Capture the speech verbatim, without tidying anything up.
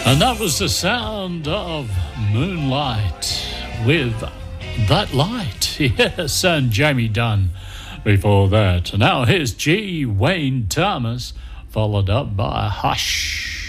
And that was the sound of Moonlight with That Light. Yes, and Jamie Dunn before that. Now here's G. Wayne Thomas, followed up by Hush.